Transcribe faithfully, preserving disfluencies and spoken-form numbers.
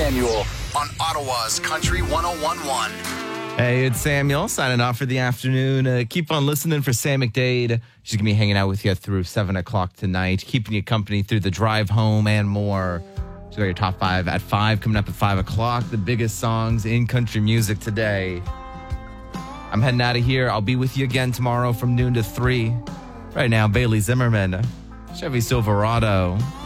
Samuel on Ottawa's Country one oh one point one. Hey, it's Samuel signing off for the afternoon. Uh, keep on listening for Sam McDade. She's going to be hanging out with you through seven o'clock tonight, keeping you company through the drive home and more. She's got your top five at five, coming up at five o'clock. The biggest songs in country music today. I'm heading out of here. I'll be with you again tomorrow from noon to three. Right now, Bailey Zimmerman, Chevy Silverado.